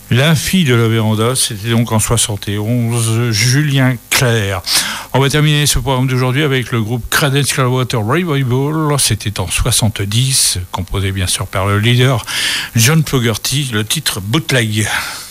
La fille de la véranda, c'était donc en 71, Julien Clerc. On va terminer ce programme d'aujourd'hui avec le groupe Creedence Clearwater Revival. C'était en 70, composé bien sûr par le leader John Fogerty, le titre Bootleg.